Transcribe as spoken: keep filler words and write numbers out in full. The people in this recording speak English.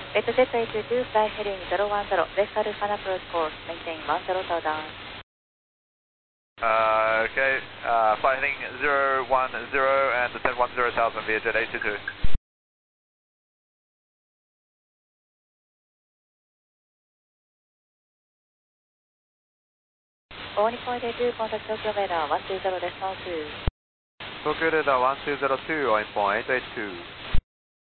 えっと、ジェットエイチツー、フライヘディングゼロワンゼロ、レスアルファナプローチコース、メインテインワンゼロタウダウン。 Uh, okay, uh, flight heading zero one zero and descend one zero thousand via jet eight two two. 大日本でツー、コンタクト東京レーダーワンツーゼロです、ノーツー。 Tokyo radar one two zero two, on point eight two.